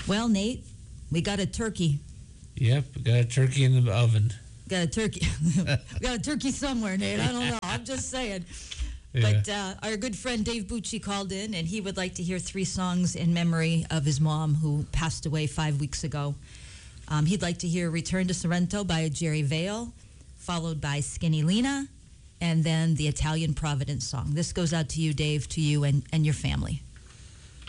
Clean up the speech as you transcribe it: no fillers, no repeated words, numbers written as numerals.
Well, Nate, we got a turkey. Yep, got a turkey in the oven. Got a turkey. We got a turkey somewhere, Nate. I don't know. I'm just saying. Yeah. But our good friend Dave Bucci called in, and he would like to hear 3 songs in memory of his mom, who passed away 5 weeks ago. He'd like to hear Return to Sorrento by Jerry Vale, followed by Skinny Lena, and then the Italian Providence song. This goes out to you, Dave, to you and your family.